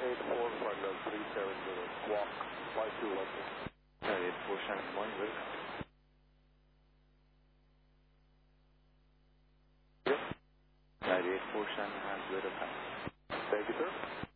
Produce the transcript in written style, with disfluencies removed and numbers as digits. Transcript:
flight level 370, squawk, flight 211. 8470, morning, welcome. Yep. 9847 has welcome. Thank you, sir.